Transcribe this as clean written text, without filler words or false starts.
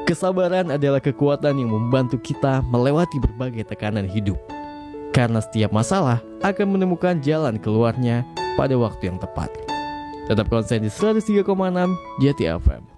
Kesabaran adalah kekuatan yang membantu kita melewati berbagai tekanan hidup. Karena setiap masalah akan menemukan jalan keluarnya pada waktu yang tepat. Tetap konsen di 103,6 Jati FM.